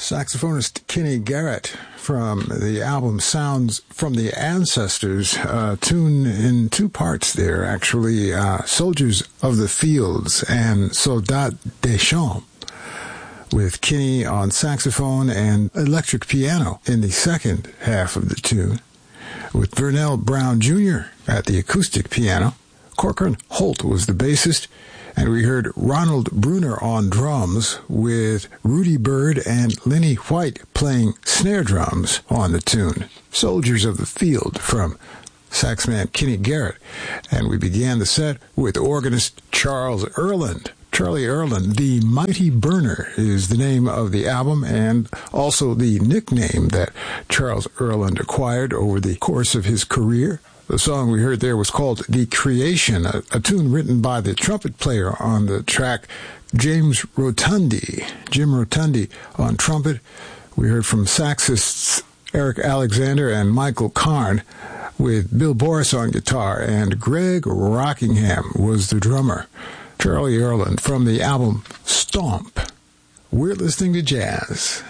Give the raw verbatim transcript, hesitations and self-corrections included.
Saxophonist Kenny Garrett from the album Sounds from the Ancestors, uh, tune in two parts there, actually, uh, Soldiers of the Fields and Soldats des Champs, with Kenny on saxophone and electric piano in the second half of the tune, with Vernell Brown Junior at the acoustic piano. Corcoran Holt was the bassist, and we heard Ronald Bruner on drums, with Rudy Bird and Lenny White playing snare drums on the tune. Soldiers of the Field from saxman Kenny Garrett. And we began the set with organist Charles Earland. Charlie Earland, The Mighty Burner, is the name of the album, and also the nickname that Charles Earland acquired over the course of his career. The song we heard there was called The Creation, a, a tune written by the trumpet player on the track, James Rotundi. Jim Rotundi on trumpet. We heard from saxists Eric Alexander and Michael Karn, with Bill Boris on guitar, and Greg Rockingham was the drummer. Charlie Earland from the album Stomp. We're listening to jazz.